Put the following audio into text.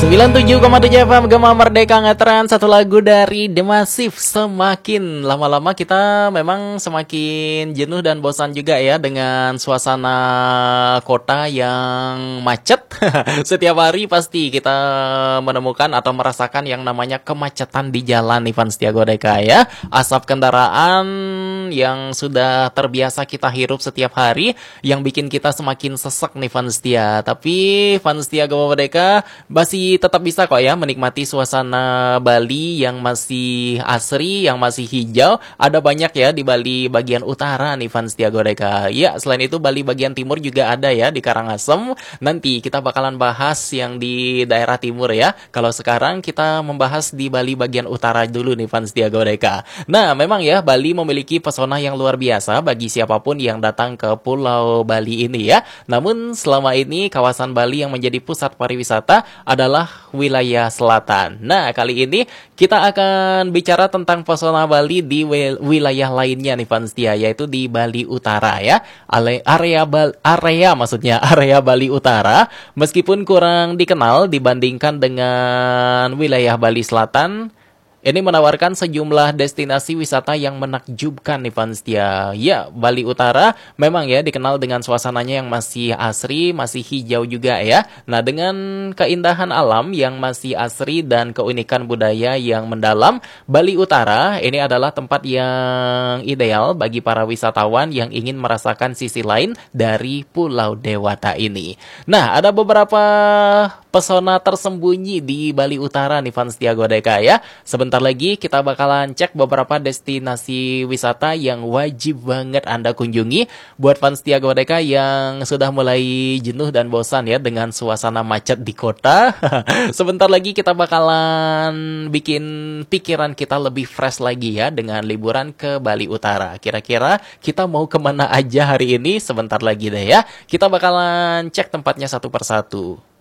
97,7 FM Gema Merdeka ngetren satu lagu dari The Massive. Semakin lama-lama kita memang semakin jenuh dan bosan juga ya dengan suasana kota yang macet. Setiap hari pasti kita menemukan atau merasakan yang namanya kemacetan di jalan Ivan Setiagodeka ya. Asap kendaraan yang sudah terbiasa kita hirup setiap hari yang bikin kita semakin sesek nih Van Setia. Tapi Van Setia Gema Merdeka masih tetap bisa kok ya menikmati suasana Bali yang masih asri, yang masih hijau. Ada banyak ya di Bali bagian utara nih Van Setiagodeka. Ya, selain itu Bali bagian timur juga ada ya di Karangasem. Nanti kita bakalan bahas yang di daerah timur ya. Kalau sekarang kita membahas di Bali bagian utara dulu nih Van Setiagodeka. Nah, memang ya Bali memiliki pesona yang luar biasa bagi siapapun yang datang ke Pulau Bali ini ya. Namun selama ini kawasan Bali yang menjadi pusat pariwisata adalah wilayah selatan. Nah, kali ini kita akan bicara tentang pesona Bali di wilayah lainnya nih Van Setia, yaitu di Bali Utara ya. Area Bali Utara meskipun kurang dikenal dibandingkan dengan wilayah Bali Selatan, ini menawarkan sejumlah destinasi wisata yang menakjubkan nih Van Setia. Ya, Bali Utara memang ya dikenal dengan suasananya yang masih asri, masih hijau juga ya. Nah, dengan keindahan alam yang masih asri dan keunikan budaya yang mendalam, Bali Utara ini adalah tempat yang ideal bagi para wisatawan yang ingin merasakan sisi lain dari Pulau Dewata ini. Nah, ada beberapa pesona tersembunyi di Bali Utara nih Van Setiagodeka ya. Sebentar lagi kita bakalan cek beberapa destinasi wisata yang wajib banget Anda kunjungi buat Van Setiagodeka yang sudah mulai jenuh dan bosan ya dengan suasana macet di kota. Sebentar lagi kita bakalan bikin pikiran kita lebih fresh lagi ya dengan liburan ke Bali Utara. Kira-kira kita mau kemana aja hari ini? Sebentar lagi deh ya. Kita bakalan cek tempatnya satu persatu.